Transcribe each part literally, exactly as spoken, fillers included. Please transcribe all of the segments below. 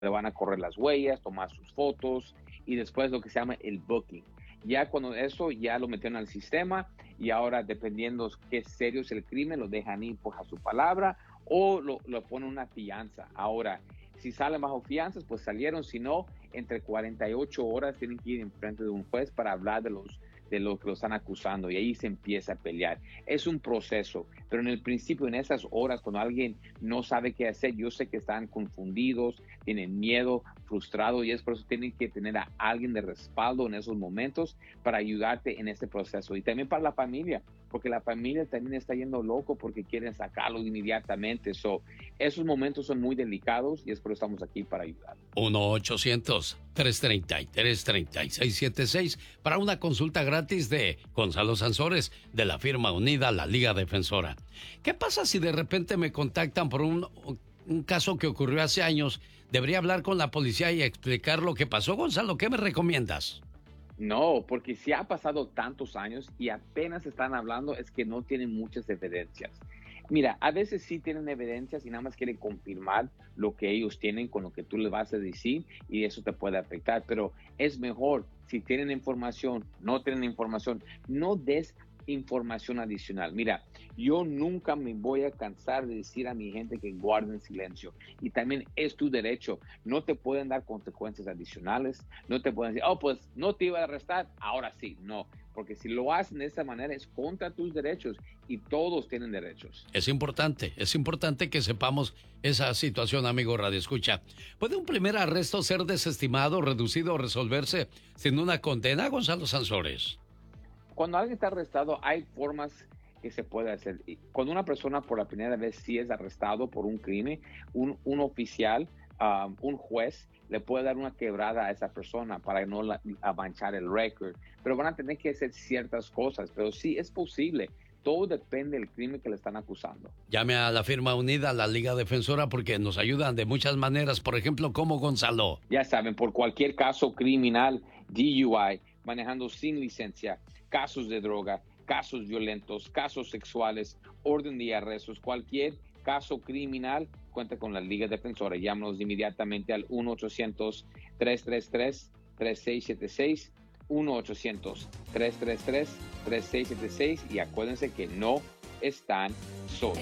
le van a correr las huellas, tomar sus fotos y después lo que se llama el booking. Ya cuando eso ya lo metieron al sistema y ahora dependiendo qué serio es el crimen, lo dejan ir pues a su palabra o lo, lo ponen una fianza. Ahora, si salen bajo fianzas, pues salieron, si no, entre cuarenta y ocho horas tienen que ir en frente de un juez para hablar de los de lo que lo están acusando y ahí se empieza a pelear. Es un proceso, pero en el principio, en esas horas, cuando alguien no sabe qué hacer, yo sé que están confundidos, tienen miedo, frustrados y es por eso tienen que tener a alguien de respaldo en esos momentos para ayudarte en este proceso y también para la familia, porque la familia también está yendo loco porque quieren sacarlo inmediatamente. So, esos momentos son muy delicados y es por eso estamos aquí para ayudar. uno ochocientos, tres treinta y tres, treinta y seis setenta y seis para una consulta gratis de Gonzalo Sansores de la firma unida La Liga Defensora. ¿Qué pasa si de repente me contactan por un, un caso que ocurrió hace años? ¿Debería hablar con la policía y explicar lo que pasó, Gonzalo? ¿Qué me recomiendas? No, porque si ha pasado tantos años y apenas están hablando, es que no tienen muchas evidencias. Mira, a veces sí tienen evidencias y nada más quieren confirmar lo que ellos tienen con lo que tú les vas a decir y eso te puede afectar, pero es mejor si tienen información, no tienen información, no des información adicional. Mira, yo nunca me voy a cansar de decir a mi gente que guarden silencio y también es tu derecho. No te pueden dar consecuencias adicionales, no te pueden decir, oh, pues no te iba a arrestar, ahora sí, no. Porque si lo hacen de esa manera es contra tus derechos y todos tienen derechos. Es importante, es importante que sepamos esa situación, amigo Radio Escucha. ¿Puede un primer arresto ser desestimado, reducido o resolverse sin una condena, Gonzalo Sansores? Cuando alguien está arrestado hay formas que se puede hacer. Cuando una persona por la primera vez sí es arrestado por un crimen, un, un oficial, um, un juez, le puede dar una quebrada a esa persona para no la, a manchar el récord. Pero van a tener que hacer ciertas cosas. Pero sí es posible. Todo depende del crimen que le están acusando. Llame a la firma unida, la Liga Defensora, porque nos ayudan de muchas maneras. Por ejemplo, ¿cómo, Gonzalo? Ya saben, por cualquier caso criminal, D U I, manejando sin licencia, casos de droga, casos violentos, casos sexuales, orden de arrestos, cualquier caso criminal, cuenta con la Liga Defensora. Llámanos inmediatamente al uno ochocientos, tres tres tres, tres seis siete seis, uno ochocientos, tres tres tres, tres seis siete seis y acuérdense que no están solos.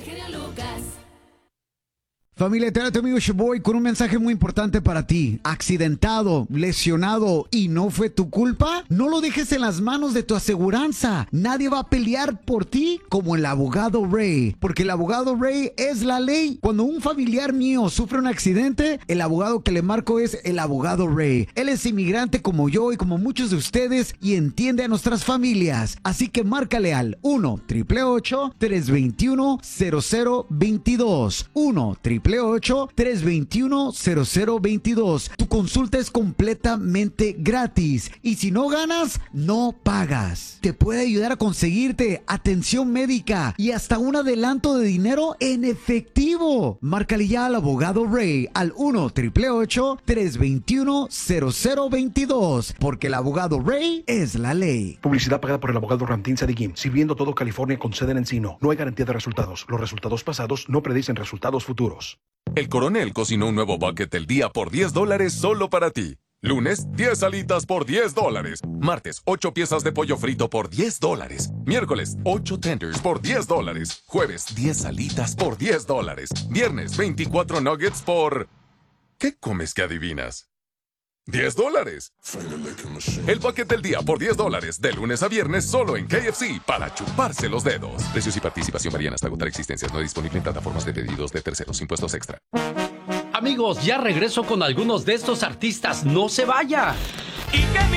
Familia, te habla tu amigo Shoboy con un mensaje muy importante para ti. ¿Accidentado, lesionado y no fue tu culpa? No lo dejes en las manos de tu aseguranza. Nadie va a pelear por ti como el abogado Ray, porque el abogado Ray es la ley. Cuando un familiar mío sufre un accidente, el abogado que le marco es el abogado Ray. Él es inmigrante como yo y como muchos de ustedes y entiende a nuestras familias. Así que márcale al uno, ocho ocho ocho, tres dos uno, cero cero dos dos. uno, ocho ocho ocho, tres dos uno, cero cero dos dos. Tu consulta es completamente gratis y si no ganas, no pagas. Te puede ayudar a conseguirte atención médica y hasta un adelanto de dinero en efectivo. Márcale ya al abogado Ray al uno, ocho ocho ocho, tres dos uno, cero cero dos dos, porque el abogado Ray es la ley. Publicidad pagada por el abogado Ramtín Sadiquín, sirviendo todo California con sede en Encino. No hay garantía de resultados. Los resultados pasados no predicen resultados futuros. El Coronel cocinó un nuevo bucket del día por diez dólares solo para ti. Lunes, diez alitas por diez dólares. Martes, ocho piezas de pollo frito por diez dólares. Miércoles, ocho tenders por diez dólares. Jueves, diez alitas por diez dólares. Viernes, veinticuatro nuggets por... ¿Qué comes que adivinas? diez dólares. El bucket del día por diez dólares. De lunes a viernes solo en K F C para chuparse los dedos. Precios y participación varían hasta agotar existencias. No disponible en plataformas de pedidos de terceros. Impuestos extra. Amigos, ya regreso con algunos de estos artistas. ¡No se vaya! Y que mi